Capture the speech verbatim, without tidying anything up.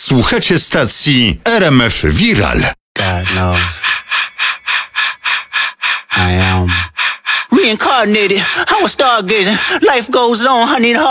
Słuchacie stacji R M F Viral. God knows I am reincarnated. I was stargazing. Life goes on. I need a